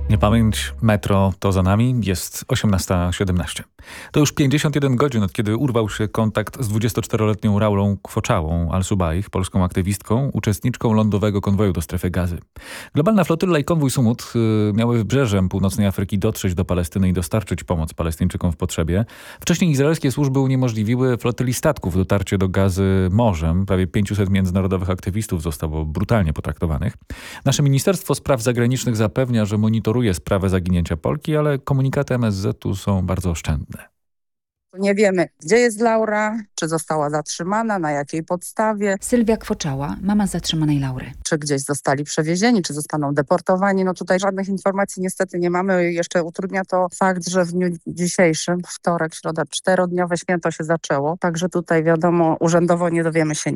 Niepamięć metro to za nami, jest 18:17. To już 51 godzin, od kiedy urwał się kontakt z 24-letnią Raulą Kwoczałą Al-Subaih, polską aktywistką, uczestniczką lądowego konwoju do strefy Gazy. Globalna flotylla i konwój Sumut miały wybrzeżem północnej Afryki dotrzeć do Palestyny i dostarczyć pomoc Palestyńczykom w potrzebie. Wcześniej izraelskie służby uniemożliwiły flotyli statków dotarcie do Gazy morzem. Prawie 500 międzynarodowych aktywistów zostało brutalnie potraktowanych. Nasze Ministerstwo Spraw Zagranicznych zapewnia, że monitoruje sprawę zaginięcia Polki, ale komunikaty MSZ-u są bardzo oszczędne. Nie wiemy, gdzie jest Laura, czy została zatrzymana, na jakiej podstawie, Sylwia Kwoczała, mama zatrzymanej Laury. czy gdzieś zostali przewiezieni, czy zostaną deportowani. No tutaj żadnych informacji niestety nie mamy. Jeszcze utrudnia to fakt, że w dniu dzisiejszym, wtorek, środa, 4-dniowe święto się zaczęło. Także tutaj wiadomo, urzędowo nie dowiemy się